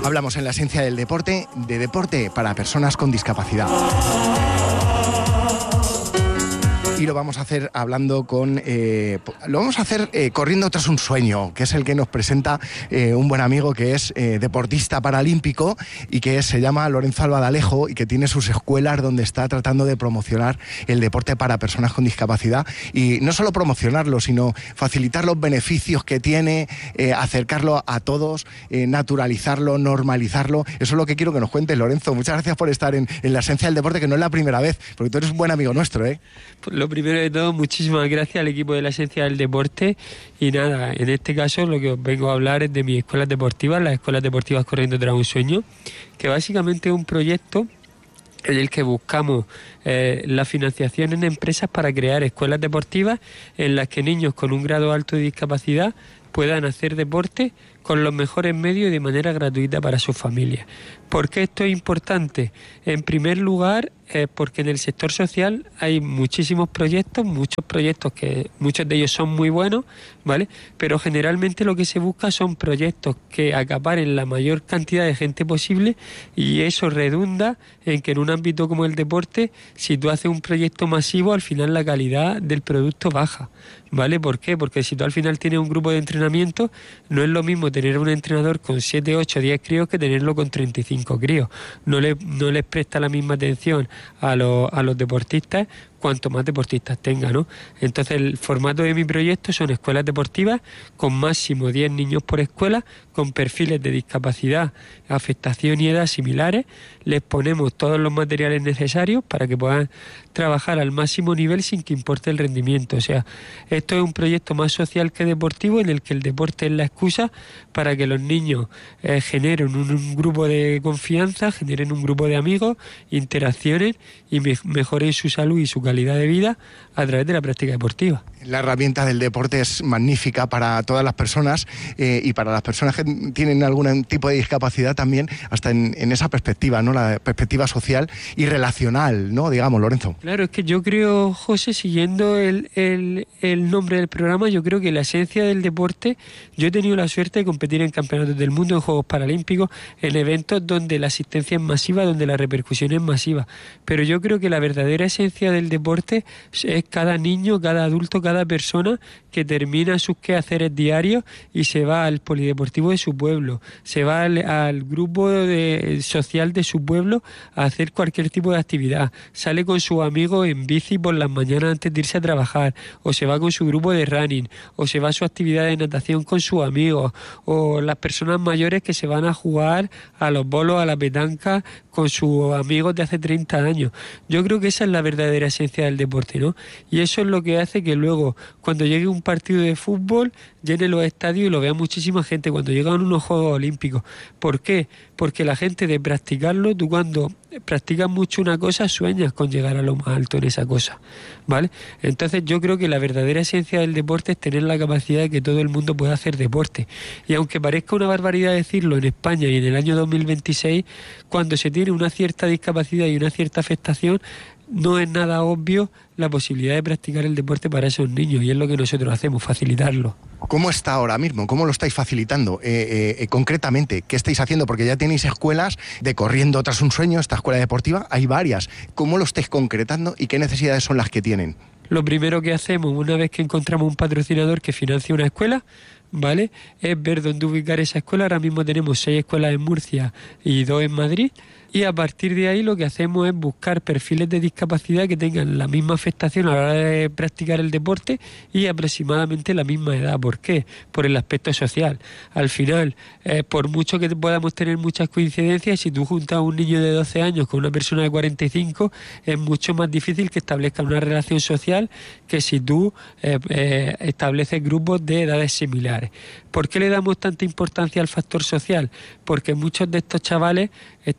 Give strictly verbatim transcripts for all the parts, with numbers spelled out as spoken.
Hablamos en la esencia del deporte, de deporte para personas con discapacidad. Y lo vamos a hacer hablando con... Eh, lo vamos a hacer eh, corriendo tras un sueño, que es el que nos presenta eh, un buen amigo que es eh, deportista paralímpico y que se llama Lorenzo Albadalejo y que tiene sus escuelas donde está tratando de promocionar el deporte para personas con discapacidad. Y no solo promocionarlo, sino facilitar los beneficios que tiene, eh, acercarlo a todos, eh, naturalizarlo, normalizarlo. Eso es lo que quiero que nos cuentes, Lorenzo. Muchas gracias por estar en, en la esencia del deporte, que no es la primera vez, porque tú eres un buen amigo nuestro, ¿eh? Pues lo primero de todo, muchísimas gracias al equipo de la esencia del deporte y nada, en este caso lo que os vengo a hablar es de mis escuelas deportivas, las escuelas deportivas Corriendo tras un sueño, que básicamente es un proyecto en el que buscamos eh, la financiación en empresas para crear escuelas deportivas en las que niños con un grado alto de discapacidad puedan hacer deporte con los mejores medios y de manera gratuita para sus familias. ¿Por qué esto es importante? En primer lugar, eh, porque en el sector social hay muchísimos proyectos, muchos proyectos que muchos de ellos son muy buenos, ¿vale? Pero generalmente lo que se busca son proyectos que acaparen la mayor cantidad de gente posible y eso redunda en que en un ámbito como el deporte, si tú haces un proyecto masivo, al final la calidad del producto baja, ¿vale? ¿Por qué? Porque si tú al final tienes un grupo de entrenamiento, no es lo mismo tener un entrenador con siete, ocho, diez críos que tenerlo con treinta y cinco críos. No, le, no les presta la misma atención a los, a los deportistas cuanto más deportistas tenga, ¿no? Entonces el formato de mi proyecto son escuelas deportivas con máximo diez niños por escuela, con perfiles de discapacidad, afectación y edad similares. Les ponemos todos los materiales necesarios para que puedan trabajar al máximo nivel sin que importe el rendimiento. O sea, esto es un proyecto más social que deportivo en el que el deporte es la excusa para que los niños eh, generen un, un grupo de confianza, generen un grupo de amigos, interaccionen y me, mejoren su salud y su calidad de vida a través de la práctica deportiva. La herramienta del deporte es magnífica para todas las personas eh, y para las personas que tienen algún tipo de discapacidad también, hasta en, en esa perspectiva, ¿no? La perspectiva social y relacional, ¿no? Digamos, Lorenzo. Claro, es que yo creo, José, siguiendo el, el, el nombre del programa, yo creo que la esencia del deporte, yo he tenido la suerte de competir en campeonatos del mundo, en Juegos Paralímpicos, en eventos donde la asistencia es masiva, donde la repercusión es masiva, pero yo creo que la verdadera esencia del deporte es cada niño, cada adulto, cada persona que termina sus quehaceres diarios y se va al polideportivo de su pueblo, se va al, al grupo de, social de su pueblo a hacer cualquier tipo de actividad, sale con sus amigos en bici por las mañanas antes de irse a trabajar, o se va con su grupo de running, o se va a su actividad de natación con sus amigos, o las personas mayores que se van a jugar a los bolos, a la petanca con sus amigos de hace treinta años. Yo creo que esa es la verdadera esencia del deporte, ¿no? Y eso es lo que hace que luego, cuando llegue un partido de fútbol, llene los estadios y lo vea muchísima gente cuando llegan unos Juegos Olímpicos. ¿Por qué? Porque la gente, de practicarlo, tú cuando practicas mucho una cosa, sueñas con llegar a lo más alto en esa cosa, ¿vale? Entonces yo creo que la verdadera esencia del deporte es tener la capacidad de que todo el mundo pueda hacer deporte. Y aunque parezca una barbaridad decirlo, en España y en el año dos mil veintiséis, cuando se tiene una cierta discapacidad y una cierta afectación, no es nada obvio la posibilidad de practicar el deporte para esos niños, y es lo que nosotros hacemos, facilitarlo. ¿Cómo está ahora mismo? ¿Cómo lo estáis facilitando? Eh, eh, concretamente, ¿qué estáis haciendo? Porque ya tenéis escuelas de Corriendo tras un sueño, esta escuela deportiva, hay varias. ¿Cómo lo estáis concretando y qué necesidades son las que tienen? Lo primero que hacemos, una vez que encontramos un patrocinador que financie una escuela, ¿vale?, es ver dónde ubicar esa escuela. Ahora mismo tenemos seis escuelas en Murcia y dos en Madrid. Y a partir de ahí lo que hacemos es buscar perfiles de discapacidad que tengan la misma afectación a la hora de practicar el deporte y aproximadamente la misma edad. ¿Por qué? Por el aspecto social. Al final, eh, por mucho que podamos tener muchas coincidencias, si tú juntas a un niño de doce años con una persona de cuarenta y cinco, es mucho más difícil que establezcan una relación social que si tú eh, eh, estableces grupos de edades similares. ¿Por qué le damos tanta importancia al factor social? Porque muchos de estos chavales eh, tienen muchas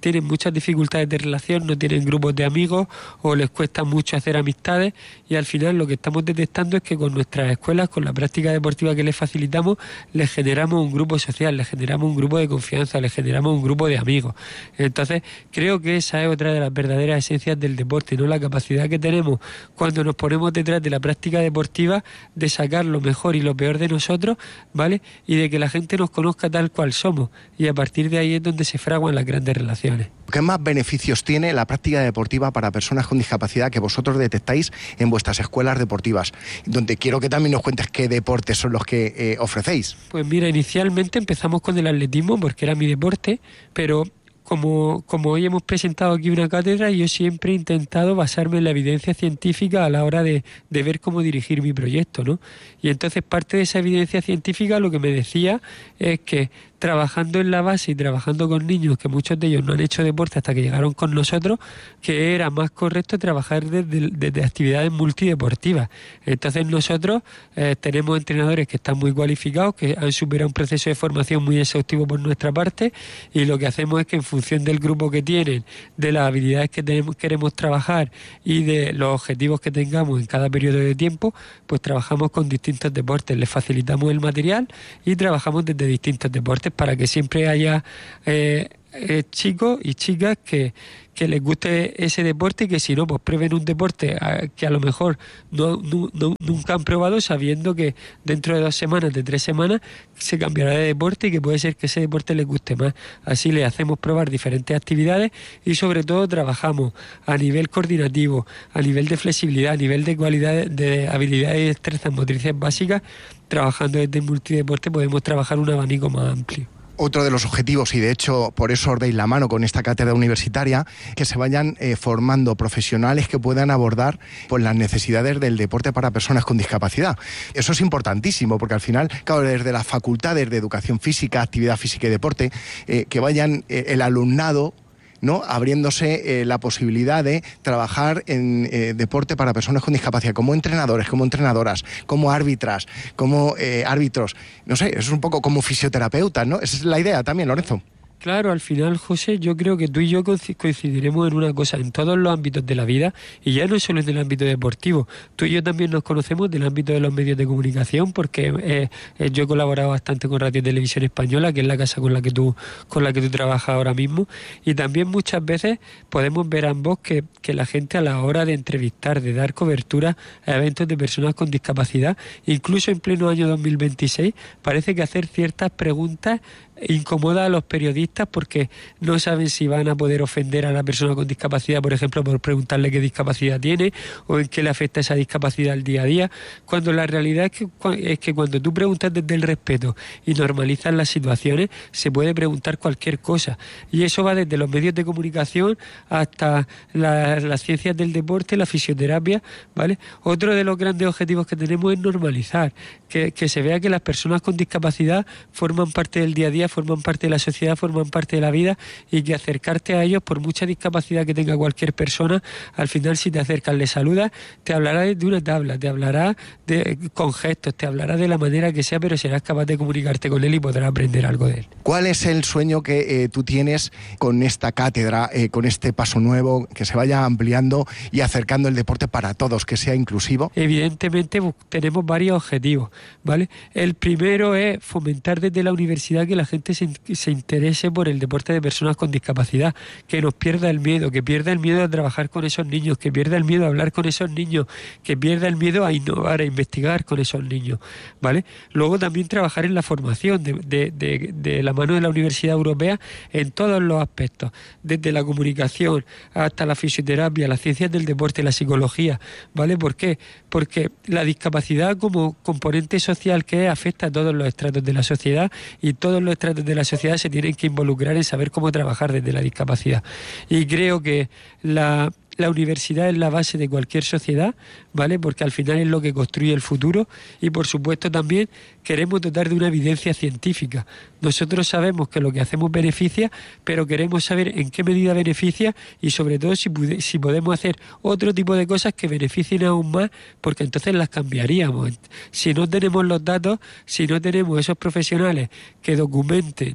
muchas dificultades de relación, no tienen grupos de amigos o les cuesta mucho hacer amistades, y al final lo que estamos detectando es que con nuestras escuelas, con la práctica deportiva que les facilitamos, les generamos un grupo social, les generamos un grupo de confianza, les generamos un grupo de amigos. Entonces creo que esa es otra de las verdaderas esencias del deporte, ¿no? La capacidad que tenemos cuando nos ponemos detrás de la práctica deportiva de sacar lo mejor y lo peor de nosotros, ¿vale? Y de que la gente nos conozca tal cual somos, y a partir de ahí es donde se fraguan las grandes relaciones. ¿Qué más beneficios tiene la práctica deportiva para personas con discapacidad que vosotros detectáis en vuestras escuelas deportivas? Donde quiero que también nos cuentes qué deportes son los que eh, ofrecéis. Pues mira, inicialmente empezamos con el atletismo porque era mi deporte, pero Como, como hoy hemos presentado aquí una cátedra, yo siempre he intentado basarme en la evidencia científica a la hora de, de ver cómo dirigir mi proyecto, ¿no? Y entonces parte de esa evidencia científica lo que me decía es que trabajando en la base y trabajando con niños, que muchos de ellos no han hecho deporte hasta que llegaron con nosotros, que era más correcto trabajar desde, desde actividades multideportivas. Entonces nosotros eh, tenemos entrenadores que están muy cualificados, que han superado un proceso de formación muy exhaustivo por nuestra parte, y lo que hacemos es que en función del grupo que tienen, de las habilidades que tenemos, queremos trabajar y de los objetivos que tengamos en cada periodo de tiempo, pues trabajamos con distintos deportes, les facilitamos el material y trabajamos desde distintos deportes para que siempre haya eh, eh, chicos y chicas que, que les guste ese deporte, y que si no, pues prueben un deporte a, que a lo mejor no, no, no, nunca han probado, sabiendo que dentro de dos semanas, de tres semanas, se cambiará de deporte y que puede ser que ese deporte les guste más. Así les hacemos probar diferentes actividades y sobre todo trabajamos a nivel coordinativo, a nivel de flexibilidad, a nivel de cualidad de habilidades y destrezas motrices básicas. Trabajando desde multideporte podemos trabajar un abanico más amplio. Otro de los objetivos, y de hecho por eso os dais la mano con esta cátedra universitaria, que se vayan eh, formando profesionales que puedan abordar pues, las necesidades del deporte para personas con discapacidad. Eso es importantísimo, porque al final, claro, desde las facultades de educación física, actividad física y deporte, eh, que vayan eh, el alumnado, ¿no?, abriéndose eh, la posibilidad de trabajar en eh, deporte para personas con discapacidad, como entrenadores, como entrenadoras, como árbitras, como eh, árbitros. No sé, eso es un poco como fisioterapeutas, ¿no? Esa es la idea también, Lorenzo. Claro, al final, José, yo creo que tú y yo coincidiremos en una cosa, en todos los ámbitos de la vida, y ya no solo en el ámbito deportivo. Tú y yo también nos conocemos del ámbito de los medios de comunicación, porque eh, eh, yo he colaborado bastante con Radio Televisión Española, que es la casa con la que tú con la que tú trabajas ahora mismo, y también muchas veces podemos ver ambos que, que la gente, a la hora de entrevistar, de dar cobertura a eventos de personas con discapacidad, incluso en pleno año dos mil veintiséis, parece que hacer ciertas preguntas incomoda a los periodistas, porque no saben si van a poder ofender a la persona con discapacidad, por ejemplo, por preguntarle qué discapacidad tiene o en qué le afecta esa discapacidad al día a día, cuando la realidad es que, es que cuando tú preguntas desde el respeto y normalizas las situaciones, se puede preguntar cualquier cosa, y eso va desde los medios de comunicación hasta la, las ciencias del deporte, la fisioterapia, ¿vale? Otro de los grandes objetivos que tenemos es normalizar, que, que se vea que las personas con discapacidad forman parte del día a día, forman parte de la sociedad, forman parte de la vida, y que acercarte a ellos, por mucha discapacidad que tenga cualquier persona, al final si te acercas, le saludas, te hablará de una tabla, te hablará de, con gestos, te hablará de la manera que sea, pero serás capaz de comunicarte con él y podrás aprender algo de él. ¿Cuál es el sueño que eh, tú tienes con esta cátedra, eh, con este paso nuevo, que se vaya ampliando y acercando el deporte para todos, que sea inclusivo? Evidentemente tenemos varios objetivos, ¿vale? El primero es fomentar desde la universidad que la gente se, se interese por el deporte de personas con discapacidad, que nos pierda el miedo, que pierda el miedo a trabajar con esos niños, que pierda el miedo a hablar con esos niños, que pierda el miedo a innovar, a investigar con esos niños, ¿vale? Luego también trabajar en la formación de, de, de, de la mano de la Universidad Europea en todos los aspectos, desde la comunicación hasta la fisioterapia, las ciencias del deporte, la psicología, ¿vale? ¿Por qué? Porque la discapacidad como componente social que es, afecta a todos los estratos de la sociedad, y todos los estratos de la sociedad se tienen que involucrar en saber cómo trabajar desde la discapacidad. Y creo que la... La universidad es la base de cualquier sociedad, ¿vale? Porque al final es lo que construye el futuro, y por supuesto también queremos dotar de una evidencia científica. Nosotros sabemos que lo que hacemos beneficia, pero queremos saber en qué medida beneficia, y sobre todo si, pude, si podemos hacer otro tipo de cosas que beneficien aún más, porque entonces las cambiaríamos. Si no tenemos los datos, si no tenemos esos profesionales que documenten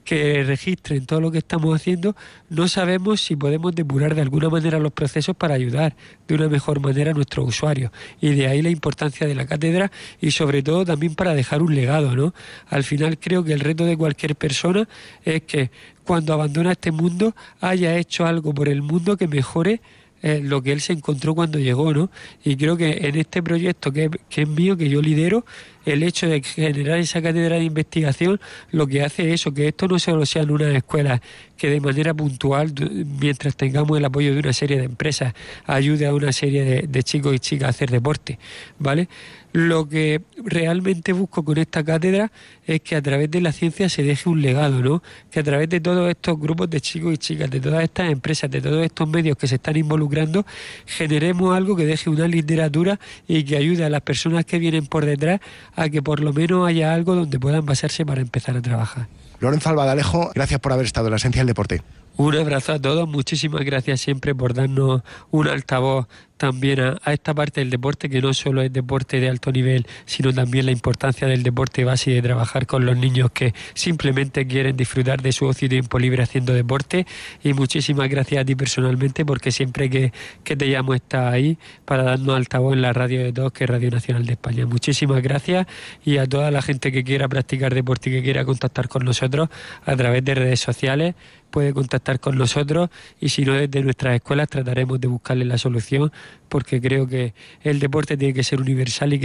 que registren todo lo que estamos haciendo, no sabemos si podemos depurar de alguna manera los procesos para ayudar de una mejor manera a nuestros usuarios. Y de ahí la importancia de la cátedra y sobre todo también para dejar un legado, ¿no? Al final creo que el reto de cualquier persona es que cuando abandona este mundo haya hecho algo por el mundo que mejore Eh, lo que él se encontró cuando llegó, ¿no? Y creo que en este proyecto que, que es mío, que yo lidero, el hecho de generar esa cátedra de investigación lo que hace es eso, que esto no solo sean unas escuelas que de manera puntual, mientras tengamos el apoyo de una serie de empresas, ayude a una serie de, de chicos y chicas a hacer deporte, ¿vale? Lo que realmente busco con esta cátedra es que a través de la ciencia se deje un legado, ¿no? Que a través de todos estos grupos de chicos y chicas, de todas estas empresas, de todos estos medios que se están involucrando, generemos algo que deje una literatura y que ayude a las personas que vienen por detrás a que por lo menos haya algo donde puedan basarse para empezar a trabajar. Lorenzo Albadalejo, gracias por haber estado en la Esencia del Deporte. Un abrazo a todos, muchísimas gracias siempre por darnos un altavoz también a, a esta parte del deporte, que no solo es deporte de alto nivel, sino también la importancia del deporte base y de trabajar con los niños que simplemente quieren disfrutar de su ocio y tiempo libre haciendo deporte. Y muchísimas gracias a ti personalmente, porque siempre que, que te llamo estás ahí para darnos altavoz en la radio de todos, que es Radio Nacional de España. Muchísimas gracias, y a toda la gente que quiera practicar deporte y que quiera contactar con nosotros a través de redes sociales, puede contactar con nosotros, y si no, desde nuestras escuelas trataremos de buscarle la solución, porque creo que el deporte tiene que ser universal y que